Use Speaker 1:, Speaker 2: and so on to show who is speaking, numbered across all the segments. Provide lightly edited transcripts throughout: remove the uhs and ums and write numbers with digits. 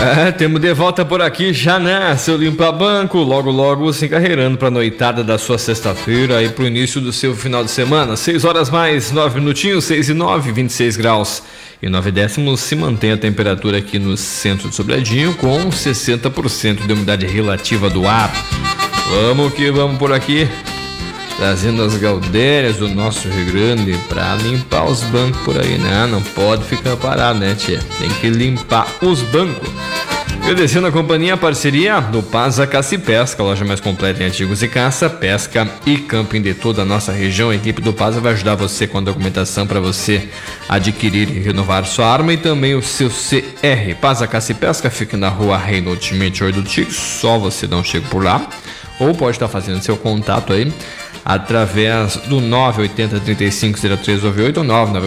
Speaker 1: Temos de volta por aqui já, né? Seu Limpa Banco, logo se encarreirando pra noitada da sua sexta-feira e pro início do seu final de semana. 6 horas mais 9 minutinhos, 6 e 9, 26 graus e 9 décimos. Se mantém a temperatura aqui no centro de Sobradinho com 60% de umidade relativa do ar. Vamos que vamos por aqui, trazendo as gaudérias do nosso Rio Grande pra limpar os bancos por aí, né? Não pode ficar parado, né, tia? Tem que limpar os bancos. Agradecendo a companhia, a parceria do Paza Caça e Pesca, a loja mais completa em artigos de caça, pesca e camping de toda a nossa região. A equipe do Paza vai ajudar você com a documentação para você adquirir e renovar sua arma e também o seu CR. Paza Caça e Pesca fica na rua Reinhold Schmidt do Tico, só você dá um chego por lá, ou pode estar fazendo seu contato aí através do 980-350398 ou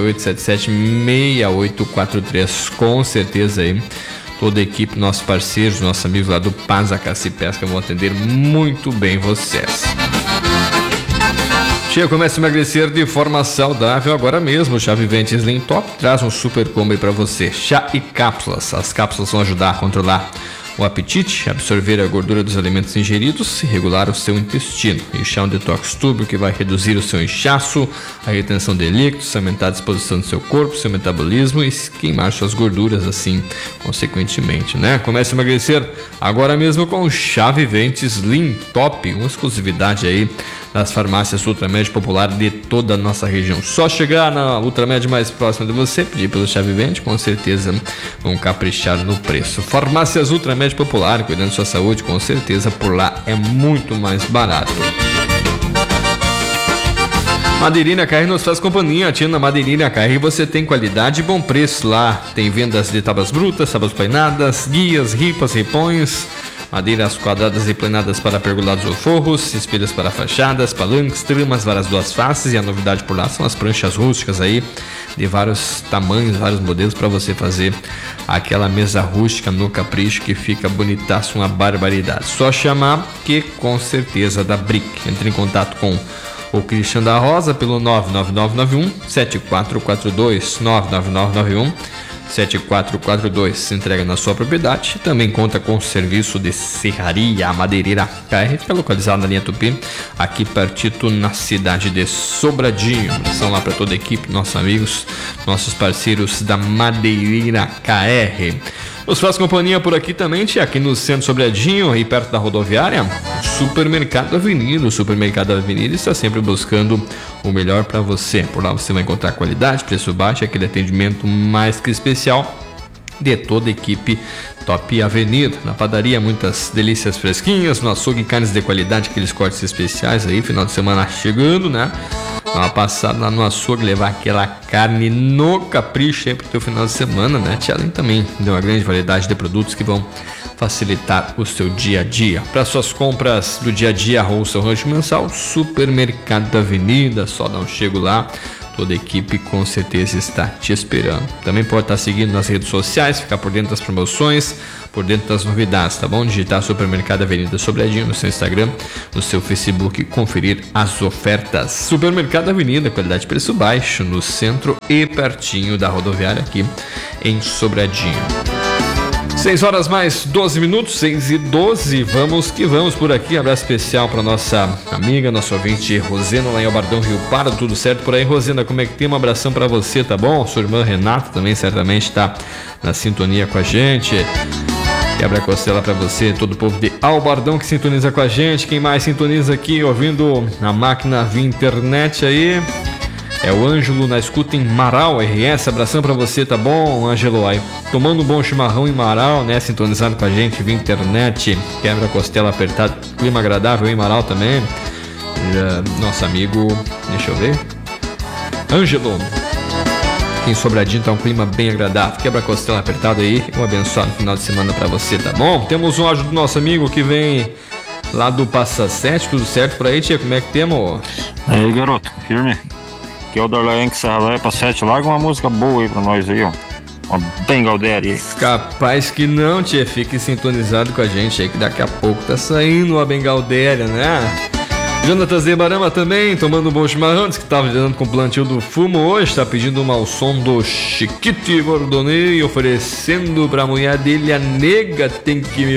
Speaker 1: 99877-6843. Com certeza aí toda a equipe, nossos parceiros, nossos amigos lá do Paza Caça e Pesca vão atender muito bem vocês. Tia, começa a emagrecer de forma saudável agora mesmo. O Chá Vivente Slim Top traz um super combo para você. Chá e cápsulas. As cápsulas vão ajudar a controlar o apetite, absorver a gordura dos alimentos ingeridos e regular o seu intestino. E chá um detox turbo que vai reduzir o seu inchaço, a retenção de líquidos, aumentar a disposição do seu corpo, seu metabolismo e queimar suas gorduras assim, consequentemente, né? Comece a emagrecer agora mesmo com o Chá Vivente Slim Top, uma exclusividade aí das farmácias Ultramed Popular de toda a nossa região. Só chegar na Ultramed mais próxima de você, pedir pelo Chá Vivente, com certeza vão caprichar no preço. Farmácias Ultramed Popular, cuidando da sua saúde, com certeza por lá é muito mais barato. Madeirinha KR nos faz companhia. Tia, na Madeirinha KR você tem qualidade e bom preço lá. Tem vendas de tábuas brutas, tábuas plainadas, guias, ripas, ripões, madeiras quadradas e plenadas para pergolados ou forros, espelhos para fachadas, palanques, tramas, varas duas faces. E a novidade por lá são as pranchas rústicas aí, de vários tamanhos, vários modelos, para você fazer aquela mesa rústica no capricho que fica bonitaço, uma barbaridade. Só chamar que com certeza dá Brick. Entre em contato com o Cristian da Rosa pelo 99991 7442 99991 7442. Se entrega na sua propriedade. Também conta com o serviço de serraria. A Madeireira KR fica localizada na linha Tupi, aqui pertinho na cidade de Sobradinho. São lá para toda a equipe, nossos amigos, nossos parceiros da Madeireira KR. Os faz companhia por aqui também, tia, aqui no centro Sobradinho, aí perto da rodoviária, Supermercado Avenida. O Supermercado Avenida está sempre buscando o melhor para você. Por lá você vai encontrar qualidade, preço baixo, aquele atendimento mais que especial de toda a equipe Top Avenida. Na padaria, muitas delícias fresquinhas, no açougue, carnes de qualidade, aqueles cortes especiais aí, final de semana chegando, né? Dá uma passada lá no açougue, levar aquela carne no capricho aí pro teu final de semana, né? Tia, além também de uma grande variedade de produtos que vão facilitar o seu dia a dia. Para suas compras do dia a dia ou seu rancho mensal, Supermercado da Avenida, só dá um chego lá. Toda a equipe com certeza está te esperando. Também pode estar seguindo nas redes sociais, ficar por dentro das promoções, por dentro das novidades, tá bom? Digitar Supermercado Avenida Sobradinho no seu Instagram, no seu Facebook, conferir as ofertas. Supermercado Avenida, qualidade e preço baixo, no centro e pertinho da rodoviária aqui em Sobradinho. 6 horas mais 12 minutos, 6 e 12, vamos que vamos por aqui. Abraço especial para nossa amiga, nosso ouvinte Rosena, lá em Albardão, Rio Pardo. Tudo certo por aí, Rosena? Como é que tem? Um abração para você, tá bom? Sua irmã Renata também certamente está na sintonia com a gente. Quebra-costela para você, todo o povo de Albardão que sintoniza com a gente. Quem mais sintoniza aqui, ouvindo na máquina via internet aí, é o Ângelo na escuta em Marau, RS. Abração pra você, tá bom, Ângelo? Aí, tomando um bom chimarrão em Marau, né? Sintonizado com a gente via internet. Quebra-costela apertado, clima agradável em Marau também. Nosso amigo, deixa eu ver, Ângelo. Aqui em Sobradinho tá um clima bem agradável. Quebra-costela apertado aí. Um abençoado final de semana pra você, tá bom? Temos um áudio do nosso amigo que vem lá do Passa Sete. Tudo certo por aí, tia? Como é que temos?
Speaker 2: Aí, garoto, firme. Que é o Darlaen que Serra para 7, larga uma música boa aí pra nós aí, ó. Uma bem Galdéria aí.
Speaker 1: Capaz que não, tia. Fique sintonizado com a gente aí que daqui a pouco tá saindo uma bem Galdéria, né? Jonatas de Barama também, tomando um bom chimarrão, diz que estava lidando com o plantio do fumo hoje, está pedindo uma ao som do Chiquite Bordonei, oferecendo pra mulher dele a nega tem que me